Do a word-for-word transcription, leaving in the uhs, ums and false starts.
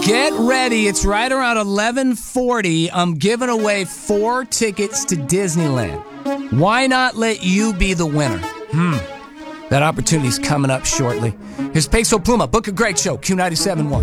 Get ready. It's right around eleven forty. I'm giving away four tickets to Disneyland. Why not let you be the winner? Hmm. That opportunity's coming up shortly. Here's Peso Pluma. Book a great show. Q ninety-seven point one.